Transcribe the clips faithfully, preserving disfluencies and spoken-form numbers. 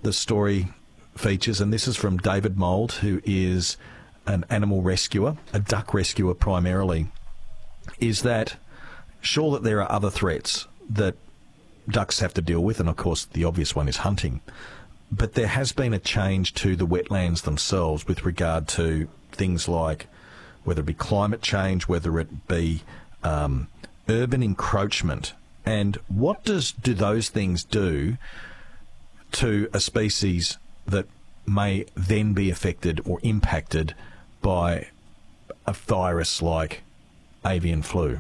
the story features, and this is from David Mould, who is an animal rescuer, a duck rescuer primarily, is that sure that there are other threats that ducks have to deal with, and of course the obvious one is hunting, but there has been a change to the wetlands themselves with regard to things like whether it be climate change, whether it be um, urban encroachment. And what does do those things do to a species that may then be affected or impacted by a virus like avian flu?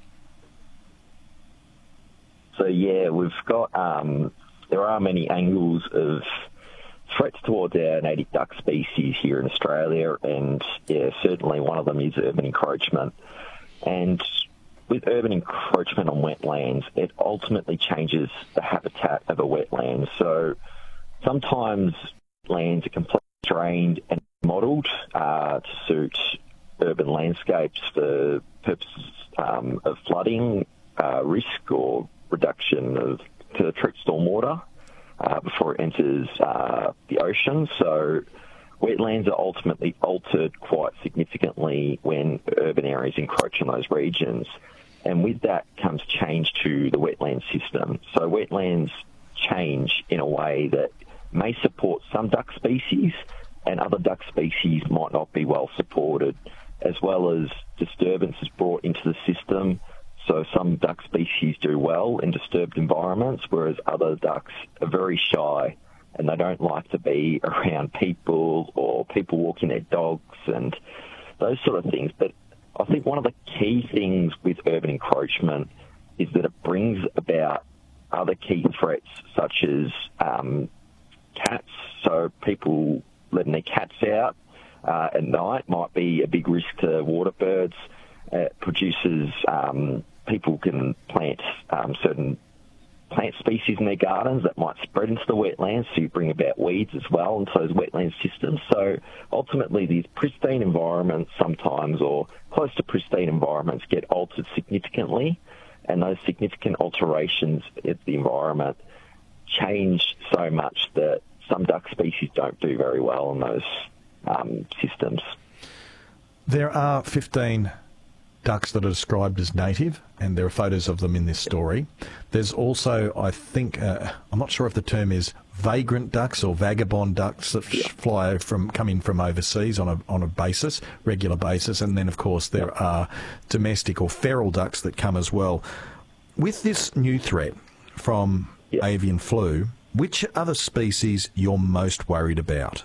So, yeah, we've got, um, there are many angles of threats towards our native duck species here in Australia, and, yeah, certainly one of them is urban encroachment. And with urban encroachment on wetlands, it ultimately changes the habitat of a wetland. So sometimes lands are completely drained and modelled uh, to suit urban landscapes for purposes um, of flooding uh, risk or reduction of to treat stormwater uh, before it enters uh, the ocean. So wetlands are ultimately altered quite significantly when urban areas encroach on those regions. And with that comes change to the wetland system. So wetlands change in a way that may support some duck species, and other duck species might not be well supported, as well as disturbances brought into the system. So some duck species do well in disturbed environments, whereas other ducks are very shy and they don't like to be around people or people walking their dogs and those sort of things. But I think one of the key things with urban encroachment is that it brings about other key threats such as um, cats. So people letting their cats out uh, at night might be a big risk to water birds. It produces, um, people can plant um, certain plant species in their gardens that might spread into the wetlands, so you bring about weeds as well into those wetland systems. So ultimately these pristine environments sometimes, or close to pristine environments, get altered significantly, and those significant alterations in the environment change so much that some duck species don't do very well in those um, systems. There are fifteen ducks that are described as native, and there are photos of them in this story. There's also, I think, uh, I'm not sure if the term is vagrant ducks or vagabond ducks that f- fly from, come in from overseas on a on a basis, regular basis, and then of course there are domestic or feral ducks that come as well. With this new threat from yeah. avian flu, which other species you're most worried about?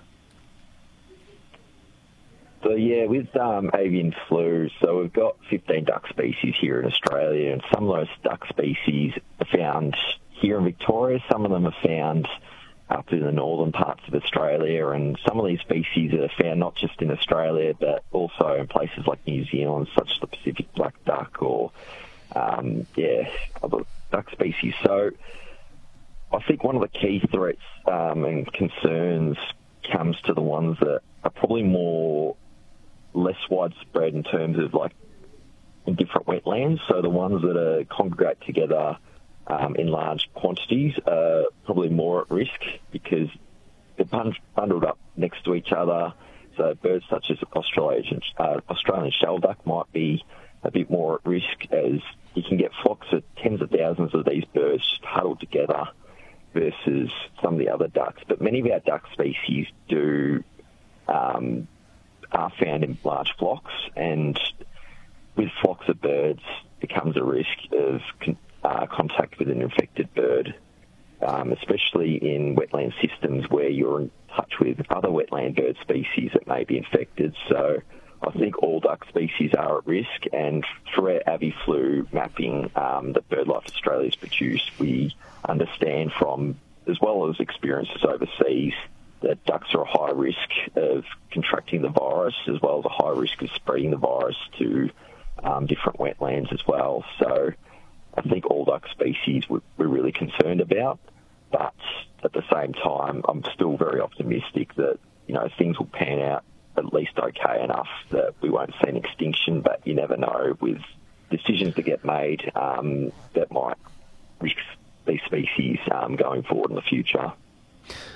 So, yeah, with um, avian flu, so we've got fifteen duck species here in Australia, and some of those duck species are found here in Victoria. Some of them are found up in the northern parts of Australia, and some of these species are found not just in Australia, but also in places like New Zealand, such as the Pacific black duck or, um, yeah, other duck species. So I think one of the key threats um, and concerns comes to the ones that are probably more less widespread in terms of like in different wetlands. So the ones that are congregate together um, in large quantities are probably more at risk because they're bundled up next to each other. So birds such as Australian, uh, Australian shelduck might be a bit more at risk, as you can get flocks of tens of thousands of these birds just huddled together versus some of the other ducks. But many of our duck species do um, are found in large flocks, and with flocks of birds becomes a risk of con- uh, contact with an infected bird, um, especially in wetland systems where you're in touch with other wetland bird species that may be infected. So I think all duck species are at risk, and through our AviFlu mapping um, that BirdLife Australia has produced, we understand from, as well as experiences overseas, that ducks are a high risk of contracting the virus, as well as a high risk of spreading the virus to um, different wetlands as well. So I think all duck species we're, we're really concerned about, but at the same time, I'm still very optimistic that, you know, things will pan out at least okay enough that we won't see an extinction, but you never know with decisions that get made um, that might risk these species um, going forward in the future.